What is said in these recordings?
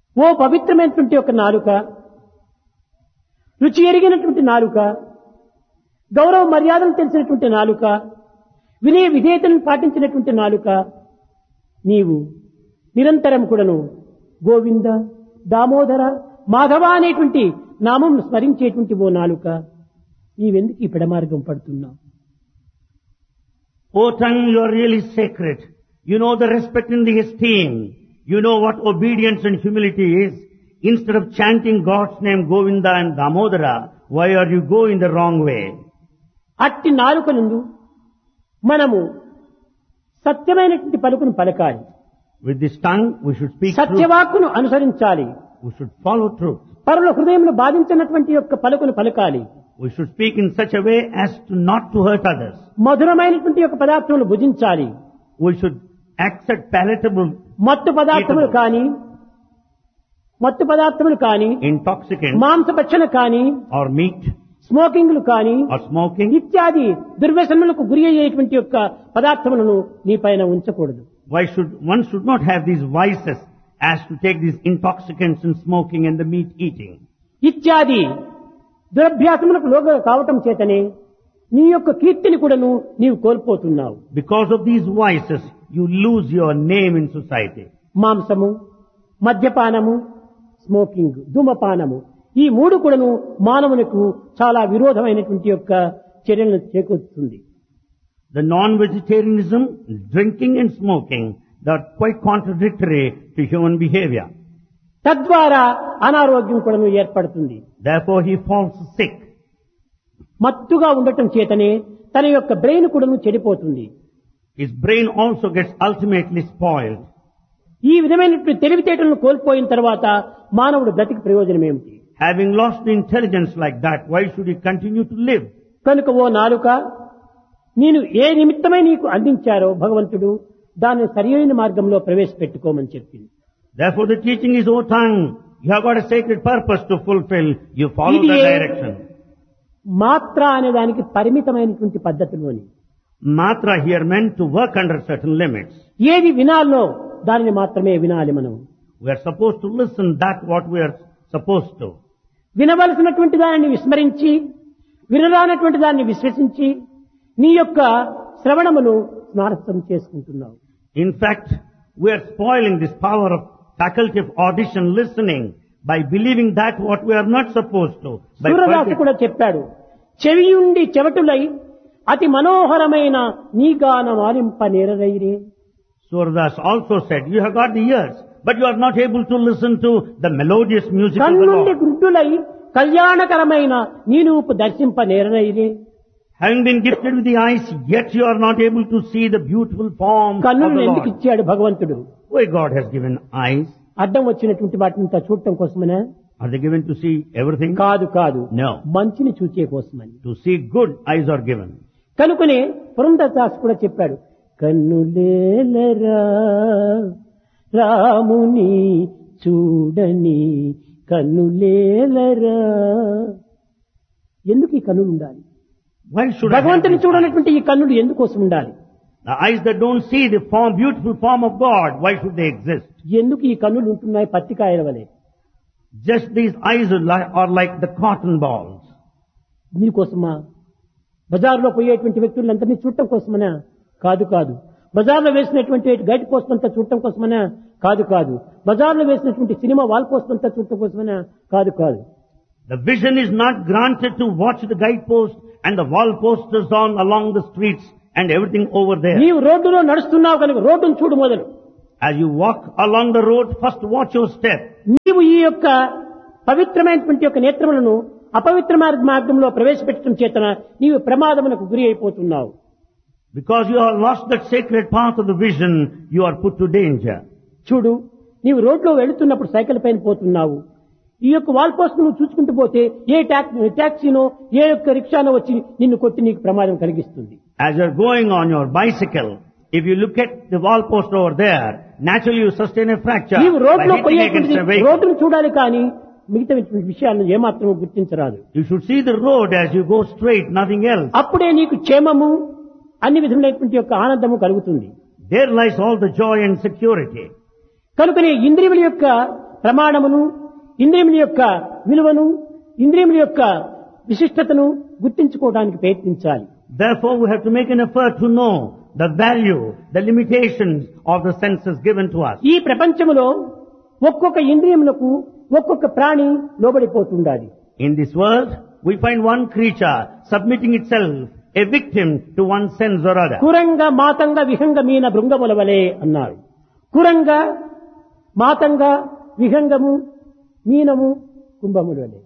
ఓ పవిత్రమైనటువంటి ఒక నాలుక, రుచి ఎరిగినటువంటి నాలుక, గౌరవ మర్యాదలు తెలిసినటువంటి నాలుక, వినయ విధేయతలను పాటించినటువంటి నాలుక, నీవు నిరంతరం కూడాను గోవింద, దామోదర, మాధవ అనేటువంటి నామం స్మరించేటువంటి ఓ నాలుక, నీవెందుకు ఈ పెడమార్గం పడుతున్నావు? O tongue, you are really sacred. You know the respect and the esteem. You know what obedience and humility is. Instead of chanting God's name, Govinda and Damodara, why are you going the wrong way? అట్టి నాలుక నుండి మనము సత్యమైనటువంటి పలుకును పలకాలి. With this tongue, we should speak truth. సత్యవాక్కును అనుసరించాలి. We should follow truth. పరుల హృదయంలో బాధించినటువంటి యొక్క పలుకును పలకాలి. We should speak in such a way as to not to hurt others. మధురమైనటువంటి యొక్క పదార్థములు భుజించాలి. We should accept palatable, మత్తు పదార్థములు కానీ intoxicants, మాంసభక్షణ కానీ or meat, స్మోకింగ్లు కానీ or smoking. ఇత్యాది దుర్వ్యసనములకు గురి అయ్యేటువంటి యొక్క పదార్థములను నీ పైన ఉంచకూడదు. One should not have these vices as to take these intoxicants and smoking and the meat eating. ఇత్యాది దురభ్యాసములకు లోగా కావటం చేతనే నీ యొక్క కీర్తిని కూడాను నీవు కోల్పోతున్నావు. Because of these vices, you lose your name in society. మాంసము, మద్యపానము, స్మోకింగ్, ధూమపానము, ఈ మూడు కూడాను మానవునికి చాలా విరోధమైనటువంటి యొక్క చర్యలను చేకూరుతుంది. The non-vegetarianism, drinking and smoking, they are quite contradictory to human behavior. తద్వారా అనారోగ్యం కూడాను ఏర్పడుతుంది. Therefore he falls sick. మత్తుగా ఉండటం చేతనే తన యొక్క బ్రెయిన్ కూడాను చెడిపోతుంది. His brain also gets ultimately spoiled. ఈ విధమైనటువంటి తెలివితేటలను కోల్పోయిన తర్వాత మానవుడు బ్రతికి ప్రయోజనం ఏమిటి? Having lost the intelligence like that, why should he continue to live? కనుక ఓ నాలుక, నేను ఏ నిమిత్తమై నీకు అందించారో భగవంతుడు దాన్ని సరియైన మార్గంలో ప్రవేశపెట్టుకోమని చెప్పింది. Therefore the teaching is, O tongue, you have got a sacred purpose to fulfill. You follow the direction. మాత్ర అనే దానికి పరిమితమైనటువంటి పద్ధతిలోని Matra here meant to work under certain limits. ఏది వినాలో దానిని మాత్రమే వినాలి. మనం We are supposed to listen that what we are supposed to. వినవలసినటువంటి దానిని విస్మరించి, వినరానటువంటి దాన్ని విశ్వసించి నీ యొక్క శ్రవణమును స్నారస్థం చేసుకుంటున్నావు. In fact, we are spoiling this power of faculty of audition listening by believing that what we are not supposed to. Surdas కూడా చెప్పాడు, చెవియుండి చెవటులై అతి మనోహరమైన నీ గానం ఆలింప నేరరైరే. Surdas also said, you have got the ears, but you are not able to listen to the melodious music of the కన్నుండి Lord. గుడ్డులై కళ్యాణకరమైన నీ రూపు దర్శింప నేరరైరే. Having been gifted with the eyes, yet you are not able to see the beautiful form of కన్నులను the ఎందుకు Lord. ఇచ్చాడు భగవంతుడు? Why God has given eyes? అడ్డం వచ్చినటువంటి వాటిని చూడటం కోసమనే? Are they given to see everything? కాదు. No. మంచిని చూచే కోసమని. To see good, eyes are given. కనుకనే పురంధరదాస్ కూడా చెప్పాడు, కన్నులేలరా రాముని చూడని కన్నులేలరా. ఎందుకు ఈ కన్నులు ఉండాలి? Why should I have భగవంతుని these చూడనటువంటి ఈ కన్నులు ఎందుకోసం ఉండాలి? The eyes that don't see the form, beautiful form of God, why should they exist? ఎందుకు ఈ కన్నులు ఉంటున్నాయి పత్తికాయల వలె? Just these eyes are like the cotton balls. దీనికోసమా? బజార్లో పోయేటువంటి వ్యక్తులందరినీ చూడటం కోసమనా? కాదు. బజార్లో వేసినటువంటి గైడ్ పోస్ట్ అంతా చూడటం కోసమనా? కాదు. బజార్లో వేసినటువంటి సినిమా వాల్ పోస్ట్ అంతా చూడటం కోసమనా? కాదు. The vision is not granted to watch the guidepost and the wall posters on along the streets and everything over there. నీవు రోడ్డులో నడుస్తున్నావు కనుక రోడ్డును చూడు మొదలు. As you walk along the road, first watch your step. నీవు ఈ యొక్క పవిత్రమైనటువంటి యొక్క నేత్రములను అపవిత్ర మార్గంలో ప్రవేశపెట్టడం చేతన నీవు ప్రమాదమునకు గురి అయిపోతున్నావు. Because you have lost that sacred path of the vision, you are put to danger. చూడు, నీవు రోడ్లో వెళుతున్నప్పుడు సైకిల్ పైన పోతున్నావు. ఈ యొక్క వాల్ పోస్ట్ నువ్వు చూసుకుంటూ పోతే ఏ టాక్సీనో ఏ యొక్క రిక్షానో వచ్చి నిన్ను కొట్టి నీకు ప్రమాదం కలిగిస్తుంది. As you are going on your bicycle, if you look at the wall post over there, naturally you sustain a fracture నీవు by రోడ్లో hitting against a vehicle. రోడ్డును చూడాలి కానీ మిగతా విషయాలను ఏమాత్రం గుర్తించరాదు. You should see the road as you go straight, nothing else. అప్పుడే నీకు క్షేమము, అన్ని విధములైనటువంటి యొక్క ఆనందము కలుగుతుంది. There lies all the joy and security. కనుకనే ఇంద్రియముల యొక్క ప్రమాణమును, ఇంద్రియముల యొక్క విలువను, ఇంద్రియముల యొక్క విశిష్టతను గుర్తించుకోవడానికి ప్రయత్నించాలి. Therefore, we have to make an effort to know the value, the limitations of the senses given to us. ఈ ప్రపంచములో ఒక్కొక్క ఇంద్రియములకు ఒక్కొక్క ప్రాణి లోబడిపోతుండాలి. In this world, we find one creature submitting itself, a victim to one sense or other. కురంగ మాతంగ విహంగ మీన భృంగముల వలె అన్నారు. కురంగ మాతంగ విహంగము మీనము కుంభముల వలె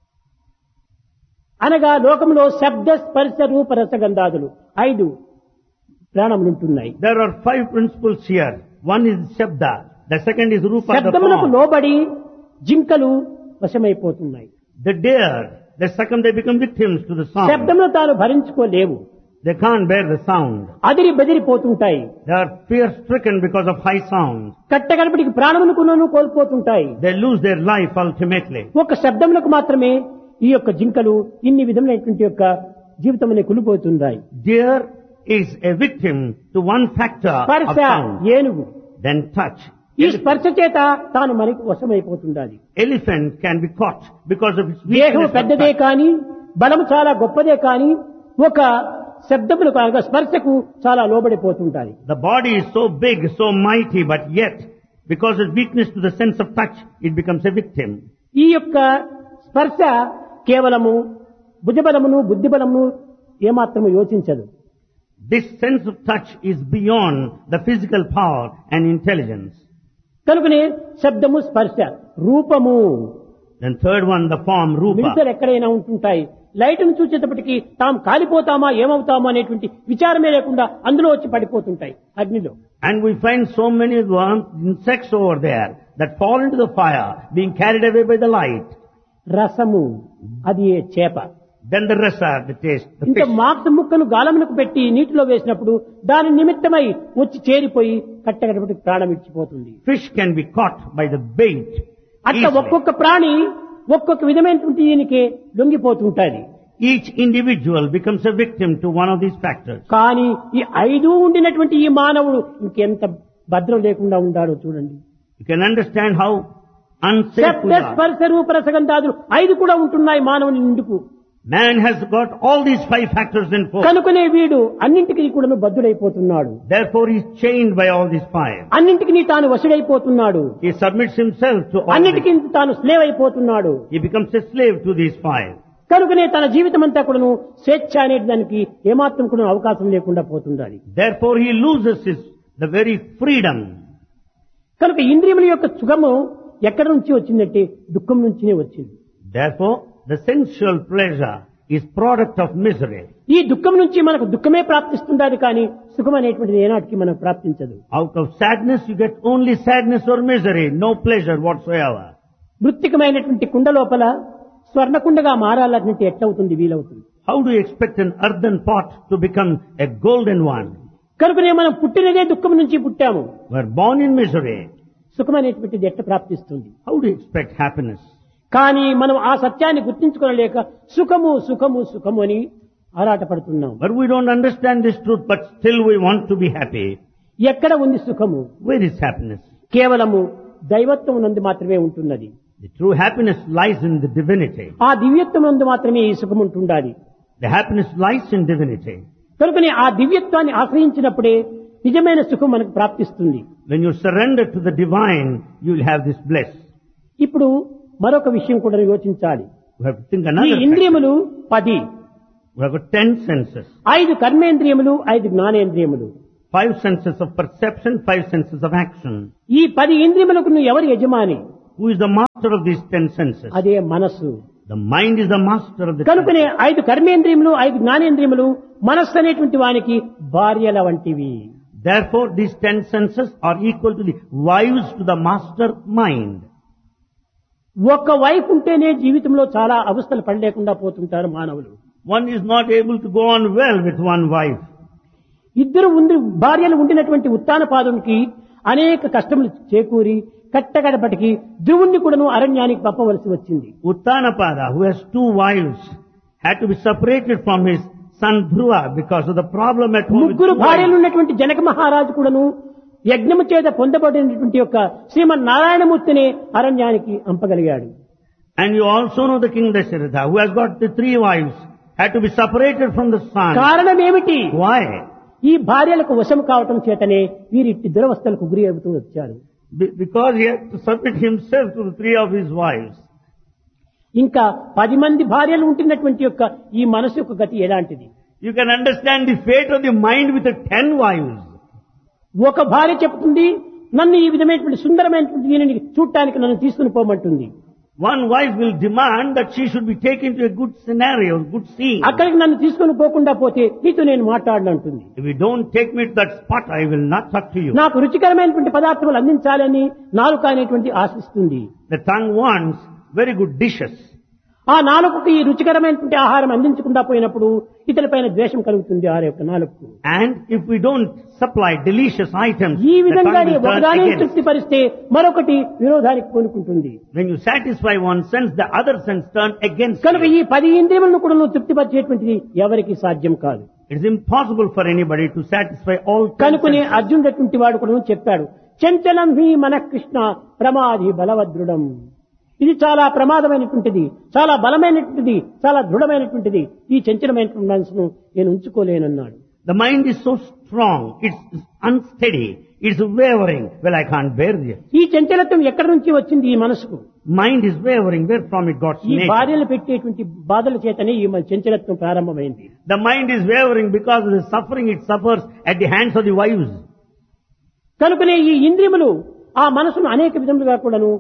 అనగా లోకంలో శబ్ద స్పర్శ రూప రసగంధాదులు 5 ప్రాణములుంటున్నాయి. There are 5 principles here. One is Shabda, the second is Rupa, the శబ్దములకు form. లోబడి జింకలు వశమైపోతున్నాయి. The deer, the second they become victims to the sound. శబ్దమును తాను భరించుకోలేవు. They can't bear the sound. అదిరి బెదిరిపోతుంటాయి. They are fear-stricken because of high sound. కట్టగడపటికి ప్రాణమును కోల్పోతుంటాయి. They lose their life ultimately. ఒక శబ్దములకు మాత్రమే ఈ యొక్క జింకలు ఇన్ని విధములైనటువంటి యొక్క జీవితమునే కులిపోతున్నాయి. Deer is a victim to one factor of స్పర్శ sound. ఏనుగు, Then touch. ఈ స్పర్శ చేత తాను మనకి వశమైపోతుండాలి. Elephant can be caught because of its దేహం weakness of పెద్దదే touch. కాని, బలము చాలా గొప్పదే కాని, ఒక శబ్దములు కాగా స్పర్శకు చాలా లోబడిపోతుంటాయి. The body is so big, so mighty, but yet, because of weakness to the sense of touch, it becomes a victim. ఈ యొక్క స్పర్శ కేవలము భుజబలమును బుద్ధిబలమును ఏమాత్రము యోచించదు. This sense of touch is beyond the physical power and intelligence. కనుకనే శబ్దము స్పర్శ రూపము. Then third one, the form, Rupa. మిగతాలు ఎక్కడైనా ఉంటుంటాయి. లైట్ను చూసేటప్పటికి తాము కాలిపోతామా ఏమవుతామా అనేటువంటి విచారమే లేకుండా అందులో వచ్చి పడిపోతుంటాయి అగ్నిలో. And we find so many worms, insects over there that fall into the fire, being carried away by the light. రసము అది చేప. Then the rasa, the taste, the ఇంత fish. మాంసం ముక్కను గాలమునకు పెట్టి నీటిలో వేసినప్పుడు దాని నిమిత్తమై వచ్చి చేరిపోయి కట్టగడపటికి ప్రాణం ఇచ్చిపోతుంది. Fish can be caught by the bait. అట్లా easily. ఒక్కొక్క ప్రాణి ఒక్కొక్క విధమైనటువంటి దీనికి లొంగిపోతుంటాది. Each individual becomes a victim to one of these factors. కానీ ఈ 5 ఉండినటువంటి ఈ మానవుడు ఇంకెంత భద్రం లేకుండా ఉండాడో చూడండి. You can understand how unsafe శబ్ద we are. స్పర్శ రూప రసగంధాదులు 5 కూడా ఉంటున్నాయి మానవుని నిండుకు. Man has got all these 5 factors in force. కనుకనే వీడు అన్నింటికి కూడా బద్ధుడైపోతున్నాడు. Therefore he is chained by all these 5. అన్నింటికి తాను వశుడైపోతున్నాడు. He submits himself to all అన్నిటికీ these. తాను స్లేవ్ అయిపోతున్నాడు. He becomes a slave to these 5. కనుకనే తన జీవితం అంతా కూడాను స్వేచ్ఛ అనే దానికి ఏమాత్రం కూడా అవకాశం లేకుండా పోతుండాలి. Therefore he loses the very freedom. కనుక ఇంద్రియముల యొక్క సుఖము ఎక్కడి నుంచి వచ్చిందంటే దుఃఖం నుంచినే వచ్చింది. Therefore the sensual pleasure is product of misery. ఈ దుఃఖం నుంచి మనకు దుఃఖమే ప్రాప్తిస్తుండాలి కానీ సుఖం అనేటువంటిది ఏనాటికి మనకు ప్రాప్తించదు. Out of sadness you get only sadness or misery, no pleasure whatsoever. మృత్తికమైనటువంటి కుండ లోపల స్వర్ణకుండగా మారాలంటే ఎట్లవుతుంది వీలవుతుంది. How do you expect an earthen pot to become a golden one? కనుకనే మనం పుట్టినదే దుఃఖం నుంచి పుట్టాము. We are born in misery. సుఖం అనేటువంటిది ఎట్లా ప్రాప్తిస్తుంది. How do you expect happiness? కానీ మనం ఆ సత్యాన్ని గుర్తించుకోలేక సుఖము సుఖము సుఖము అని ఆరాటపడుతున్నాం. But we don't understand this truth, but still we want to be happy. ఎక్కడ ఉంది సుఖము? Where is happiness? కేవలము దైవత్వం నందు మాత్రమే ఉంటున్నది. The true happiness lies in the divinity. ఆ దివ్యత్వం నందు మాత్రమే ఈ సుఖం ఉంటుండాలి. The happiness lies in divinity. కనుకనే ఆ దివ్యత్వాన్ని ఆశ్రయించినప్పుడే నిజమైన సుఖం మనకు ప్రాప్తిస్తుంది. When you surrender to the divine, you will have this bliss. ఇప్పుడు మరొక విషయం కూడా యోచించాలి. We have to think ఈ another factor. ఇంద్రియములు 10, We have got 10 senses. 5 కర్మేంద్రియములు, 5 జ్ఞానేంద్రియములు. 5 senses of perception, 5 senses of action. ఈ 10 ఇంద్రియములకు నువ్వు ఎవరు యజమాని? Who is the master of these 10 senses? అదే మనస్సు. The mind is the master of the కనుకనే senses. 5 కర్మేంద్రియములు, 5 జ్ఞానేంద్రియములు మనస్సు అనేటువంటి వానికి భార్యల వంటివి. Therefore, these 10 senses are equal to the wives to the master mind. ఒక్క వైపు ఉంటేనే జీవితంలో చాలా అవస్థలు పడలేకుండా పోతుంటారు మానవులు. One is not able to go on well with one wife. ఇద్దరు భార్యలు ఉండినటువంటి ఉత్తానపాదునికి అనేక కష్టములు చేకూరి కట్టగడపటికి ధ్రువుణ్ణి కూడాను అరణ్యానికి పంపవలసి వచ్చింది. Uttanapada, who has 2 wives, had to be separated from his son Dhruva because of the problem at home with ముగ్గురు 2 భార్యలు wives. ఉన్నటువంటి జనక మహారాజు కూడాను యజ్ఞము చేత పొందబడినటువంటి యొక్క శ్రీమన్నారాయణమూర్తిని అరణ్యానికి అంపగలిగాడు. And you also know the king Dasharatha, who has got the 3 wives, had to be separated from the son. కారణం ఏమిటి? Why? ఈ భార్యలకు వశం కావటం చేతనే వీరిట్టి దురవస్థలకు గురి అవుతూ వచ్చారు. Because he had to submit himself to the 3 of his wives. ఇంకా 10 మంది భార్యలు ఉంటున్నటువంటి యొక్క ఈ మనసు యొక్క గతి ఎలాంటిది? You can understand the fate of the mind with the 10 wives. ఒక భార్య చెప్తుంది, నన్ను ఈ విధమైనటువంటి సుందరమైనటువంటి దీనిని చూడటానికి నన్ను తీసుకుని పోమంటుంది. One wife will demand that she should be taken to a good scenario, good scene. అక్కడికి నన్ను తీసుకుని పోకుండా పోతే నీతో నేను మాట్లాడనంటుంది. If you don't take me to that spot, I will not talk to you. నాకు రుచికరమైనటువంటి పదార్థాలు అందించాలని నాలుక అనేటువంటి ఆశిస్తుంది. The tongue wants very good dishes. ఆ నాలుకకి ఈ రుచికరమైనటువంటి ఆహారం అందించకుండా పోయినప్పుడు ఇతరులపైన ద్వేషం కలుగుతుంది ఆ యొక్క నాలుకకు. And if we don't supply delicious items, ఈ the విధంగా tongue will turn ఒకదాన్ని against. తృప్తిపరిస్తే మరొకటి విరోధానికి పూనుకుంటుంది. When you satisfy one sense, the other sense turn against కనుక you. ఈ 10 ఇంద్రియములను కూడా నువ్వు తృప్తిపరిచేటువంటిది ఎవరికి సాధ్యం కాదు. It is impossible for anybody to satisfy all 10 కనుకనే senses. అర్జునుడటువంటి వాడు కూడా చెప్పాడు, చంచలం హి మనః కృష్ణ ప్రమాది బలవదృఢం. ఇది చాలా ప్రమాదమైనటువంటిది, చాలా బలమైనటువంటిది, చాలా దృఢమైనటువంటిది. ఈ చంచలమైనటువంటి మనసును నేను ఉంచుకోలేనన్నాడు. The mind is so strong, it's unsteady, it's wavering. Well, I can't bear this. ఈ చంచలత్వం ఎక్కడి నుంచి వచ్చింది ఈ మనసుకు? Mind is wavering, where from it got ఈ nature. భార్యలు పెట్టేటువంటి బాధల చేతనే ఈ మన చంచలత్వం ప్రారంభమైంది. The mind is wavering because of the suffering it suffers at the hands of the wives. కనుకనే ఈ ఇంద్రియములు ఆ మనసును అనేక విధములుగా కూడాను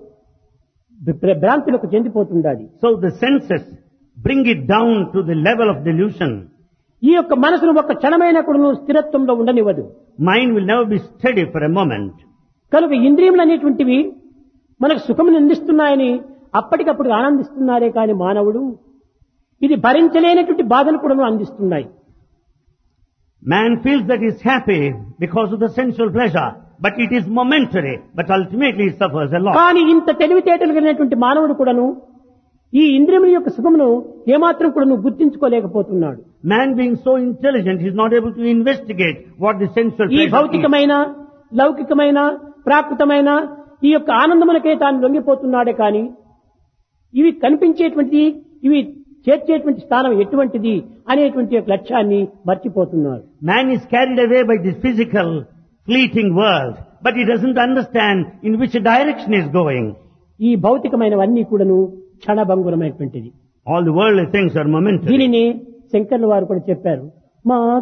భ్రాంతులకు చెందిపోతుండాలి. So the senses bring it down to the level of delusion. ఈ యొక్క మనసును ఒక క్షణమైన కూడాను స్థిరత్వంలో ఉండనివ్వదు. Mind will never be steady for a moment. కనుక ఇంద్రియములు అనేటువంటివి మనకు సుఖమును అందిస్తున్నాయని అప్పటికప్పుడు ఆనందిస్తున్నారే కాని మానవుడు ఇది భరించలేనటువంటి బాధలు కూడాను అందిస్తున్నాయి. Man feels that he is happy because of the sensual pleasure, but it is momentary, but ultimately he suffers a lot. కానీ ఇంత తెలివితేటలు కలిగినటువంటి మానవుడు కూడాను ఈ ఇంద్రియముల యొక్క సుఖమును ఏమాత్రం కూడాను గుర్తించుకోలేకపోతున్నాడు. Man being so intelligent, he is not able to investigate what the sensual ఈ pleasure is. భౌతికమైన లౌకికమైన ప్రాకృతమైన ఈ యొక్క ఆనందములకే తాను లొంగిపోతున్నాడే కానీ ఇవి కనిపించేటువంటి ఇవి చేర్చేటువంటి స్థానం ఎటువంటిది అనేటువంటి యొక్క లక్ష్యాన్ని మర్చిపోతున్నారు. Man is carried away by this physical, fleeting world, but he doesn't understand in which direction he is going. ఈ భౌతికమైనవన్నీ కూడాను క్షణభంగురమైనటువంటిది. All the worldly things are momentary. దీనిని శంకర్ల వారు కూడా చెప్పారు. మా